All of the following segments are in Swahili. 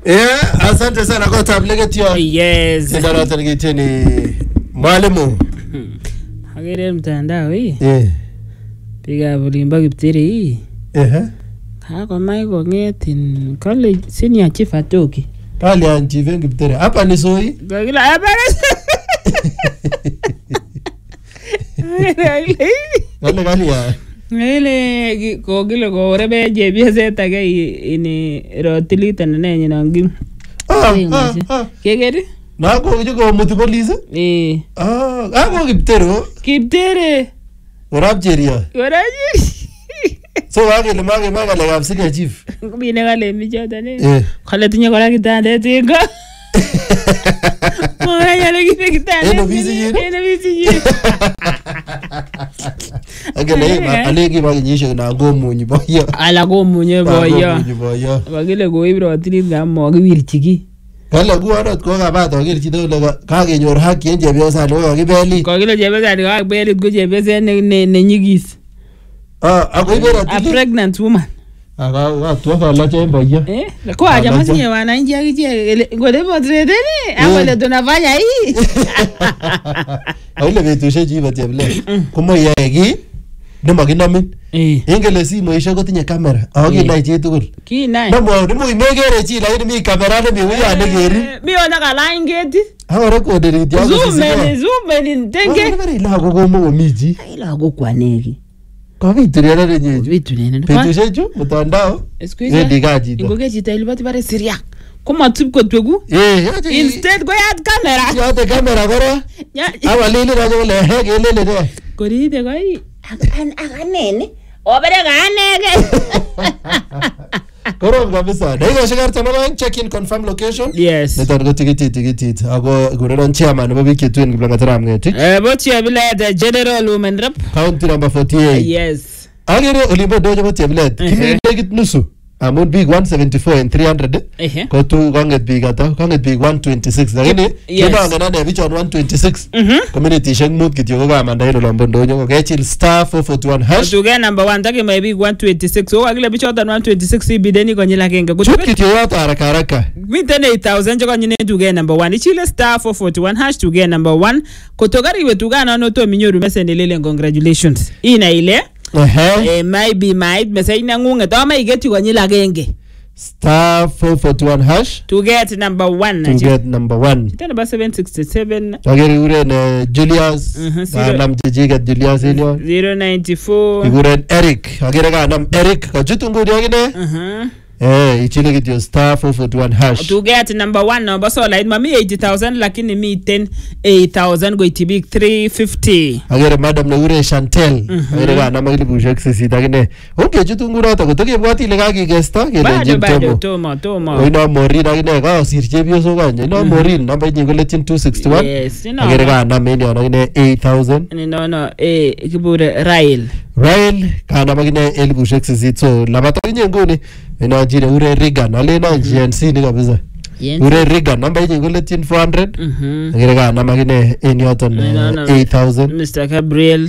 Asante sana kwa tabletio. Yes. Ndio nataka mwalimu. Agere mtandao hii. Piga bulimba Kiptere hii. Kako mai kongetin kale senior chief atoki. Kale anchive Kiptere. Hapa ni soi. Gagila hapa. Kale ya. Ele kogile ko rebe JBZ tage ini rotilita nenye nangim. Kegere? Na ko juko muti police? Ako Kiptere. Kiptere. Orapjeria. So wage le mage le kapsika chief. Kubine kale michota ne. Kale tinye kora kitande tingo. Mora yale kitande. Eno bizi. Agele alegi baginyisho na gomunyi boyo. Ala gomunyi boyo. Bagile goibro atilit ngamo kiwirchiki. Kale guarot ko kabat ogir chito le kagenyor haki en chepyosa ne kokibeli. Kokile chepyosa ne kokibeli ko chepyosa ne nyigis. Ako ibera a pregnant woman. Tuwa la boyo. Ko aja masinye wananchi akiche ngole potreteni awale tunafanya hii. Ile betushe chiba teble. Komo yegi nima kinamin. Ingele simoisho kotinye kamera. Akinai chi tugul. Kinai. Namo imegere chi lakini mi kamera ne mi uya ne geri. Mi ona kalany geti. Record dia. Zoom in tenge. Ila gogo miji. Ila gokwaneki. Kwa vitu nene nye. Vitu nene. Betushe chu mtandao. Ndi gaji. Ngoge chita ilibati bare siria. Kuma tuko twegu. Instead go yat camera. Yat camera kora. Awa lili rajo le hege lele de. Koride koi. Akanene. Obere ganege. Koro kabisa. Daigo shigar tamama check in confirm location. Yes. Netan tikiti. Ago gureron chairman no biki twin kublangataram ngeti. Botia bila the general women rep. County number 48. Yes. Agere olibo dojo botia bila. Kimi legit nusu. Amount big 174 and 300. Ko tu konget big ata. Konget big 126. Lakini kina ngana ne bichon 126. Community sheng mood kityo ko kamanda hilo lambo ndonyo ko kechil star 441 hash. Tuge number 1 take my big 126. So agile bichon 126 ibideni konyila kenga. Chut kityo wata haraka. Miten 8000 choko nyine tuge number 1. Ichile star 441 hash tuge number 1. Kotogari we tugana no to minyoru mesendelele congratulations. Ina ile might message na ngunge to ma igeti konyila genge star 441 hash to get number 1 to get number 1 tena ba 767 agere ure na Julius nam jiga Julius elio 094 ure Eric agere ga nam Eric ka jutungu diagine ichile kityo star 441 hash to get number 1 no baso line mami 80000 lakini mi 8000 go itibik 350 agere madam na ure Chantel agere ga nama ile bushek sisi dagine okay jutungu rata ko toke bwati le ga kigesta kele bado tomo oino mori dagine ga sir chebio so ganye no mori namba nyingo letin 261 yes no agere ga nama ile dagine 8000 no kibure Rail kana magine elbushek sisi so labata nyingoni ina jire ure Regan alena GNC ni kabisa ure Regan namba yake ngoletin 400 ngire ga namba gine enyoton 8000 Mr. Gabriel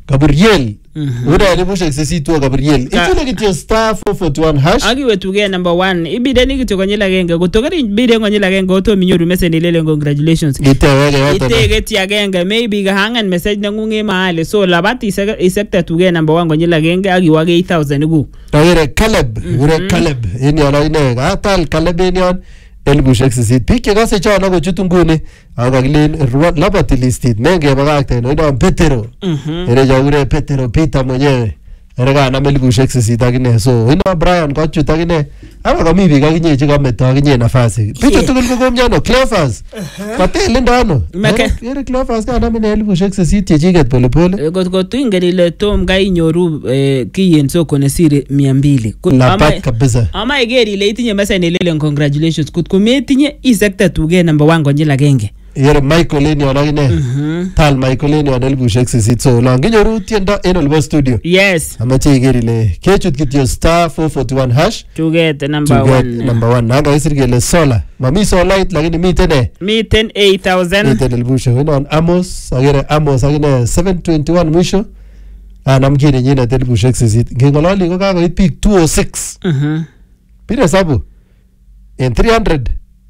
ure elbushek sisi to Gabriel itule kityo star 441 hash agiwe tuge number 1 ibideni kityo konyila genge gotogari ibide konyila genge oto minyoru message lele congratulations itege ti agenge maybe ga hangan message nangunge mahali so labati isekta tuge number 1 konyila genge agiwage 8000 gu tawere Caleb ini ala ine atal Caleb enion elbushek sisi pike gase chana ko chutungune agagilen labati listit menge bagakte no ina Petero ere jaure Petero Peter mwenyewe ere kana melbushek sisi tagine so ina Brian ko chutagine ama kami biga kinye chikameto aginye nafasi Peter tugul ko komnyano Cleophas patel ndano ere Cleophas kana mine elbushek sisi tijiget pole ko tuingerile tom ga inyoru kiyen soko ne sire 200 lapat kabisa ama igeri ile itinye message lele congratulations kutko metinye isekta tuge number 1 konyila genge yere Michael eni onagine tal Michael eni on elbushek sisi so langinyoru tienda en olbo studio yes amache igerile kechut kityo star 441 hash to get number 1 naga isirgele sola mami solait lakini miten 8000 miten elbushek on Amos agere Amos agine 721 mwisho namkine nyina elbushek sisi ngengololi ko kakoit pik 206 pire sabu en 300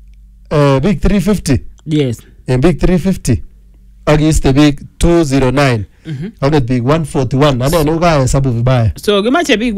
big 350 yes en big 350 ak iste big 209 ak big 141 ane no ga hesabu vibaya so kimache big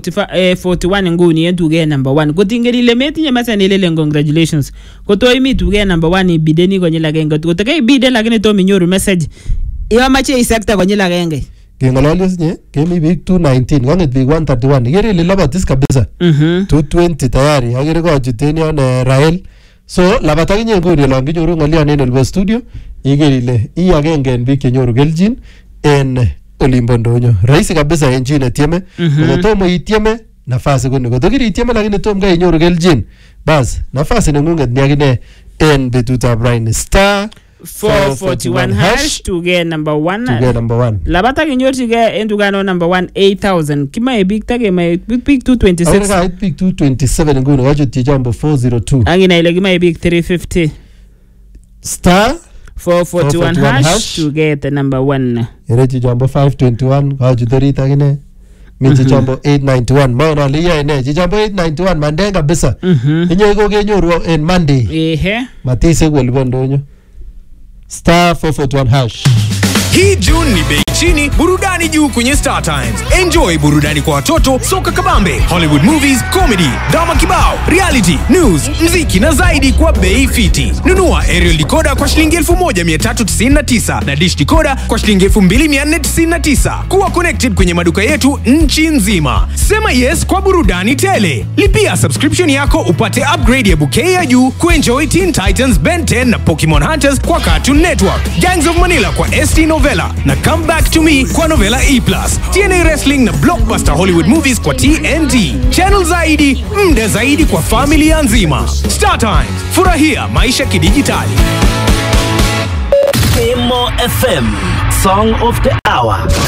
141 nguni en tuge number 1 kotingeri le metinye masa nelele congratulations kotoi mi tuge number 1 ibideni konyil agenge kotake ibide lakini to minyoru message imache isekta konyil agenge kengololios nye kemi big 219 konget big 131 igere ile labatis kabisa 220 tayari agere kochuten yon Rael so labat akinye nguni olon kinyoru ngolion en Elbo studio igere ile i agenge en bik chenyoru keljin en olimbo ndonyo rahisi kabisa en chine tieme kotomo itieme nafasi kuni kotokiri itieme lakini tom ka inyoru keljin bas nafasi nengunget ni akine en betutab raini star 441 hash to get number 1 to get number 1 labata kinyorchi ge en tugano number 1 8000 kimae big tage mai big 226 aweka big 227 nguni wachut jambo 402 angina ile kimae big 350 star 441 hash to get the number 1 erechi jambo 521 wachut orit akine mi jambo 891 maana liya ene jambo 891 mandenga kabisa inyo iko kenyoru en Monday matise kwelipo ndonyo star 441 hash. Hii June ni bei chini, burudani juu kwenye Star Times. Enjoy burudani kwa watoto, soka kabambe, Hollywood movies, comedy, drama kibao, reality, news, mziki na zaidi kwa bei fiti. Nunua aerial decoder kwa shilingi 1399 na dish decoder kwa shilingi 2499. Kuwa connected kwenye maduka yetu nchi nzima. Sema yes kwa burudani tele. Lipia subscription yako upate upgrade ya bouquet ya juu kuenjoy Teen Titans, Ben 10 na Pokemon Hunters kwa Cartoon Network. Gangs of Manila kwa ST Novella na Come Back to Me kwa Novella E+. TNA Wrestling na Blockbuster Hollywood Movies kwa TNT. Channel zaidi, mda zaidi kwa familia nzima. Star Times, furahia maisha kidijitali. Kemo FM, Song of the Hour.